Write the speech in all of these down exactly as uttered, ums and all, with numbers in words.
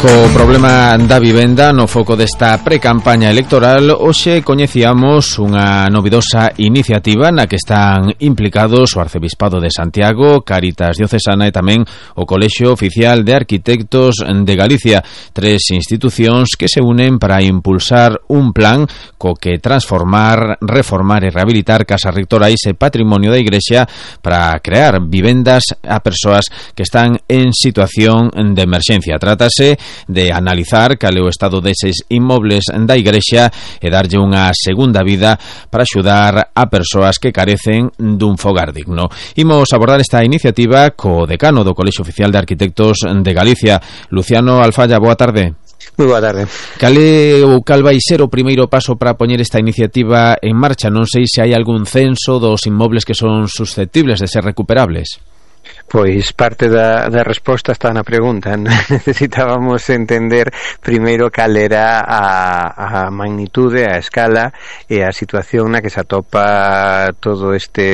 Co problema da vivenda no foco desta precampaña electoral, hoxe coñecíamos unha novidosa iniciativa na que están implicados o Arcebispado de Santiago, Cáritas Diocesana e tamén o Colexio Oficial de Arquitectos de Galicia, tres institucións que se unen para impulsar un plan co que transformar, reformar e rehabilitar casas rectorais e patrimonio da Igrexa para crear vivendas a persoas que están en situación de emerxencia. Trátase de analizar cal é o estado deses inmobles da Igrexa e darlle unha segunda vida para axudar a persoas que carecen dun fogar digno. Imos abordar esta iniciativa co decano do Colexio Oficial de Arquitectos de Galicia, Luciano Alfalla. Boa tarde. Moi boa tarde. Cal é ou cal vai ser o primeiro paso para poñer esta iniciativa en marcha? Non sei se hai algún censo dos inmobles que son susceptibles de ser recuperables. Pois parte da, da resposta está na pregunta. Necesitábamos entender primeiro cal era a, a magnitude, a escala e a situación na que se atopa todo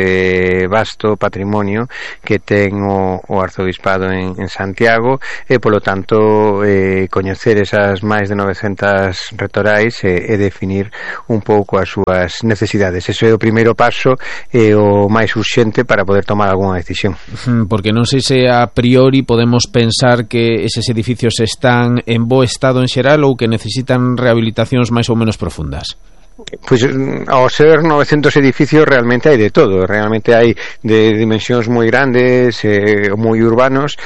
este vasto patrimonio que ten o, o Arzobispado en, en Santiago e, polo tanto, eh, coñecer esas máis de novecentas rectorais e, e definir un pouco as súas necesidades. Ese é o primeiro paso e o máis urxente para poder tomar algunha decisión. Porque non sei se a priori podemos pensar que eses edificios están en bo estado en xeral ou que necesitan rehabilitacións máis ou menos profundas. Pois ao ser novecentos edificios realmente hai de todo, realmente hai de dimensións moi grandes, eh, moi urbanos,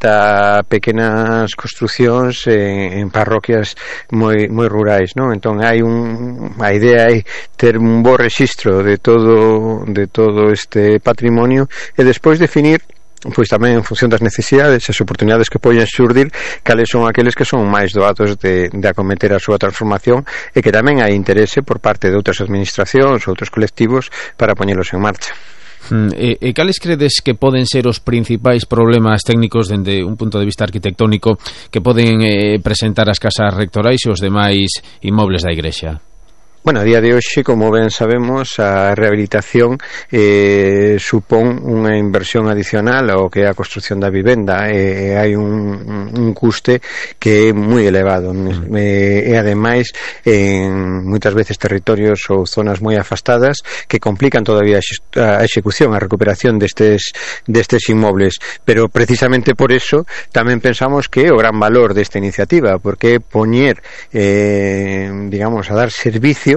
ata pequenas construcións eh, en parroquias moi moi rurais, non? Entón hai un a idea é ter un bo rexistro de todo de todo este patrimonio e despois definir, pois tamén en función das necesidades, as oportunidades que poden xurdir, cales son aqueles que son máis doados de, de acometer a súa transformación e que tamén hai interese por parte de outras administracións, outros colectivos para poñelos en marcha. E, e cales credes que poden ser os principais problemas técnicos dende un punto de vista arquitectónico que poden eh, presentar as casas rectorais e os demais inmobles da Igrexa? Bueno, a día de hoxe, como ben sabemos, a rehabilitación eh, supón unha inversión adicional ao que é a construción da vivenda e eh, hai un, un custe que é moi elevado mm. e, e ademais en moitas veces territorios ou zonas moi afastadas que complican todavía a execución, a recuperación destes, destes inmobles, pero precisamente por eso tamén pensamos que é o gran valor desta iniciativa, porque poñer eh, digamos, a dar servicio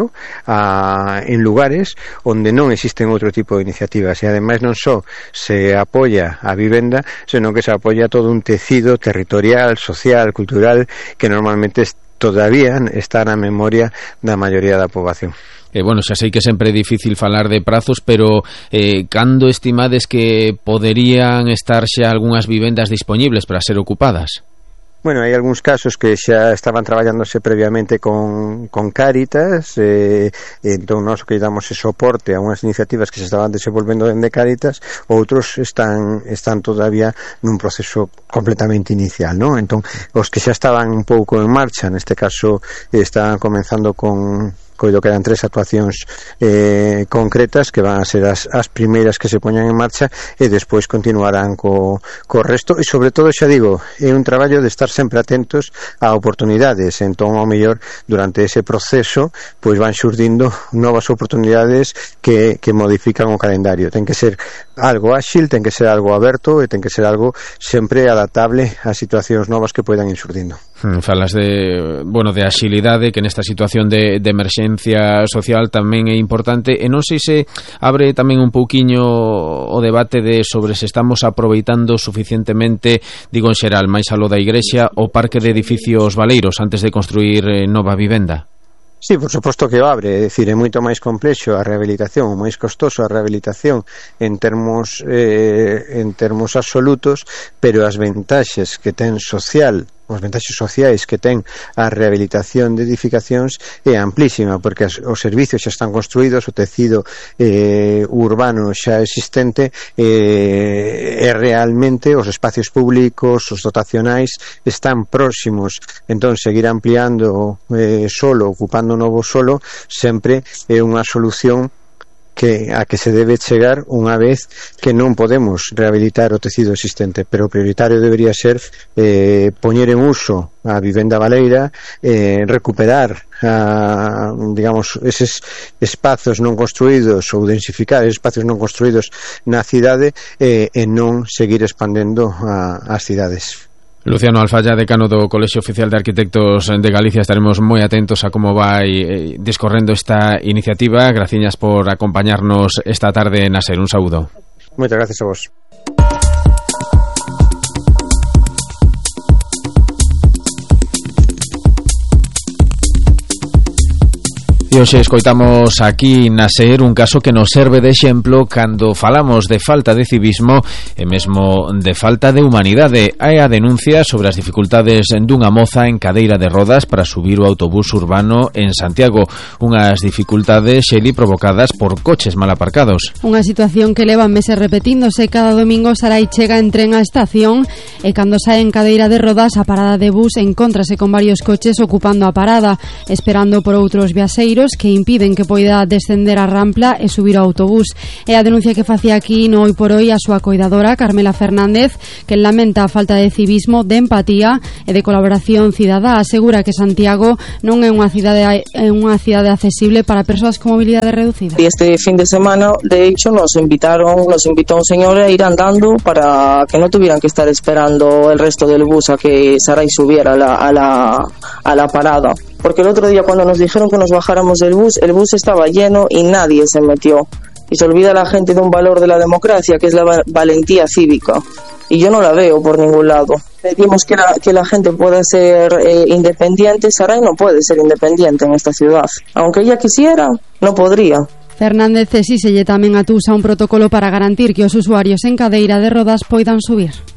A, en lugares onde non existen outro tipo de iniciativas e ademais non só se apoia a vivenda, senón que se apoia todo un tecido territorial, social, cultural que normalmente todavía está na memoria da maioría da poboación. Eh, bueno, xa sei que sempre é difícil falar de prazos, pero eh, cando estimades que poderían estar xa algunhas vivendas dispoñibles para ser ocupadas? Bueno, hai algúns casos que xa estaban traballándose previamente con, con Cáritas, eh, entón nós que damos ese soporte a unhas iniciativas que se estaban desenvolvendo dende Cáritas, outros están están todavía nun proceso completamente inicial, non? Entón, os que xa estaban un pouco en marcha, neste caso eh, estaban comenzando con coido que eran tres actuacións eh, concretas que van a ser as, as primeiras que se poñan en marcha e despois continuarán co, co resto e sobre todo, xa digo, é un traballo de estar sempre atentos a oportunidades, entón ao mellor durante ese proceso pois van xurdindo novas oportunidades que, que modifican o calendario. Ten que ser algo áxil, ten que ser algo aberto e ten que ser algo sempre adaptable a situacións novas que poidan ir xurdindo. Hmm, falas de, bueno, de axilidade, que nesta situación de, de emerxencia social tamén é importante, e non sei se abre tamén un pouquiño o debate de sobre se estamos aproveitando suficientemente, digo en xeral, máis alo da Igrexa, o parque de edificios baleiros antes de construir eh, nova vivenda. Sí, por suposto que o abre, é dicir, é moito máis complexo a rehabilitación, máis costoso a rehabilitación en termos eh, en termos absolutos, pero as ventaxes que ten social os vantaxes sociais que ten a rehabilitación de edificacións é amplísima, porque as, os servicios xa están construídos, o tecido eh, urbano xa existente eh, e realmente os espacios públicos, os dotacionais están próximos, entón seguir ampliando eh, solo, ocupando novo solo sempre é unha solución que a que se debe chegar unha vez que non podemos rehabilitar o tecido existente, pero o prioritario debería ser eh, poñer en uso a vivenda baleira, eh, recuperar a, digamos, eses espazos non construídos ou densificar eses espacios non construídos na cidade eh, e non seguir expandendo a, as cidades. Luciano Alfaya, decano do Colexio Oficial de Arquitectos de Galicia, estaremos moi atentos a como vai discorrendo esta iniciativa. Graciñas por acompañarnos esta tarde na SER. Un saúdo. Moitas gracias a vos. E hoxe escoitamos aquí na SER un caso que nos serve de exemplo cando falamos de falta de civismo e mesmo de falta de humanidade. Hai a denuncia sobre as dificultades dunha moza en cadeira de rodas para subir o autobús urbano en Santiago. Unhas dificultades, Xeli, provocadas por coches mal aparcados. Unha situación que leva meses repetíndose. Cada domingo Sarai chega en tren á estación e cando sae en cadeira de rodas a parada de bus encontrase con varios coches ocupando a parada, esperando por outros viaxeiros que impiden que poida descender a rampla e subir ao autobús. É a denuncia que facía aquí no Hoy por Hoy a súa coidadora Carmela Fernández, que lamenta a falta de civismo, de empatía e de colaboración cidadá. Asegura que Santiago non é unha cidade é unha cidade accesible para persoas con mobilidade reducida. E este fin de semana, de hecho, nos invitaron, nos invitó un señor a ir andando para que no tuvieran que estar esperando el resto del bus a que Sarai subiera a la, a la, a la parada. Porque el otro día cuando nos dijeron que nos bajáramos del bus, el bus estaba lleno y nadie se metió. Y se olvida la gente de un valor de la democracia, que es la valentía cívica. Y yo no la veo por ningún lado. Pedimos que la, que la gente pueda ser eh, independiente. Sarai no puede ser independiente en esta ciudad. Aunque ella quisiera, no podría. Fernández exíxelle tamén a Tusa un protocolo para garantir que os usuarios en cadeira de rodas poidan subir.